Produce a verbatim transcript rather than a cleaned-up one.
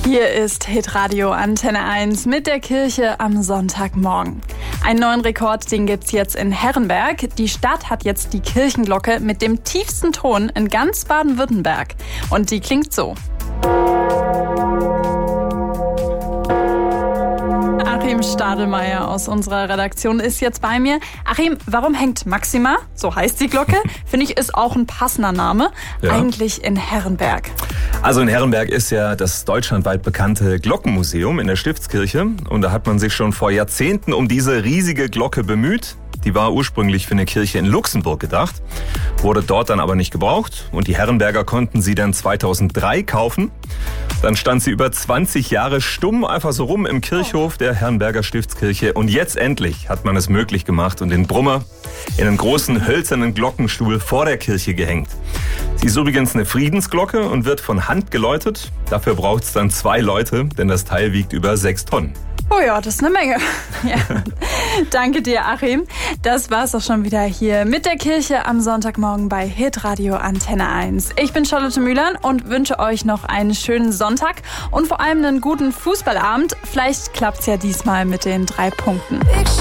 Hier ist Hitradio Antenne eins mit der Kirche am Sonntagmorgen. Einen neuen Rekord, den gibt's jetzt in Herrenberg. Die Stadt hat jetzt die Kirchenglocke mit dem tiefsten Ton in ganz Baden-Württemberg. Und die klingt so. Achim Stadelmeier aus unserer Redaktion ist jetzt bei mir. Achim, warum hängt Maxima, so heißt die Glocke, finde ich, ist auch ein passender Name, ja. eigentlich in Herrenberg? Also in Herrenberg ist ja das deutschlandweit bekannte Glockenmuseum in der Stiftskirche. Und da hat man sich schon vor Jahrzehnten um diese riesige Glocke bemüht. Die war ursprünglich für eine Kirche in Luxemburg gedacht, wurde dort dann aber nicht gebraucht. Und die Herrenberger konnten sie dann zweitausenddrei kaufen. Dann stand sie über zwanzig Jahre stumm einfach so rum im Kirchhof der Herrenberger Stiftskirche. Und jetzt endlich hat man es möglich gemacht und den Brummer in einen großen hölzernen Glockenstuhl vor der Kirche gehängt. Sie ist übrigens eine Friedensglocke und wird von Hand geläutet. Dafür braucht es dann zwei Leute, denn das Teil wiegt über sechs Tonnen. Oh ja, das ist eine Menge. Ja. Danke dir, Achim. Das war's auch schon wieder hier mit der Kirche am Sonntagmorgen bei Hitradio Antenne eins. Ich bin Charlotte Mühlern und wünsche euch noch einen schönen Sonntag und vor allem einen guten Fußballabend. Vielleicht klappt's ja diesmal mit den drei Punkten.